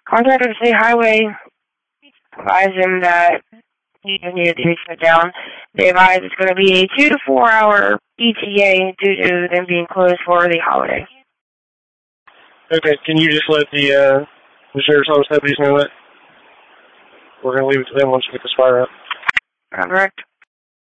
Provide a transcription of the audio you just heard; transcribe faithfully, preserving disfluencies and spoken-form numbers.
Contacted the state highway, advised him that he needed to be shut down. They advised it's going to be a two to four hour E T A due to them being closed for the holiday. Okay, can you just let the, uh, the sheriff's office deputies know that? We're going to leave it to them once we get this fire out. Correct.